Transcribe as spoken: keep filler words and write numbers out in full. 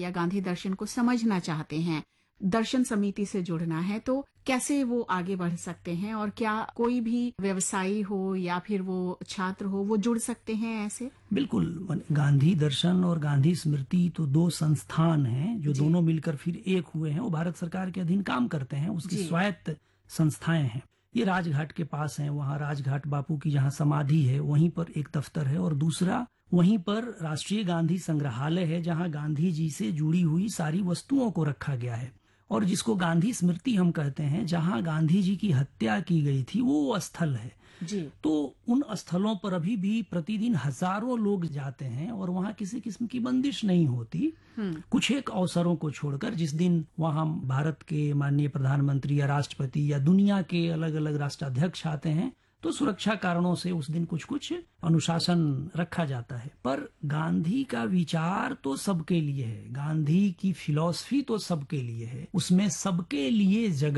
या गांधी दर्शन को समझना चाहते हैं, दर्शन समिति से जुड़ना है, तो कैसे वो आगे बढ़ सकते हैं? और क्या कोई भी व्यवसायी हो या फिर वो छात्र हो, वो जुड़ सकते हैं ऐसे? बिल्कुल, गांधी दर्शन और गांधी स्मृति तो दो संस्थान हैं जो दोनों मिलकर फिर एक हुए हैं। वो भारत सरकार के अधीन काम करते हैं, उसकी स्वायत्त संस्थाएं हैं। ये राजघाट के पास हैं, वहाँ राजघाट बापू की जहाँ समाधि है वहीं पर एक दफ्तर है, और दूसरा वहीं पर राष्ट्रीय गांधी संग्रहालय है जहाँ गांधी जी से जुड़ी हुई सारी वस्तुओं को रखा गया है। और जिसको गांधी स्मृति हम कहते हैं, जहाँ गांधी जी की हत्या की गई थी, वो स्थल है जी। तो उन स्थलों पर अभी भी प्रतिदिन हजारों लोग जाते हैं और वहाँ किसी किस्म की बंदिश नहीं होती, कुछ एक अवसरों को छोड़कर, जिस दिन वहाँ भारत के माननीय प्रधानमंत्री या राष्ट्रपति या दुनिया के अलग अलग राष्ट्राध्यक्ष आते हैं, तो सुरक्षा कारणों से उस दिन कुछ कुछ अनुशासन रखा जाता है। पर गांधी का विचार तो सबके लिए है, गांधी की फिलॉसफी तो सबके लिए है, उसमें सबके लिए जगह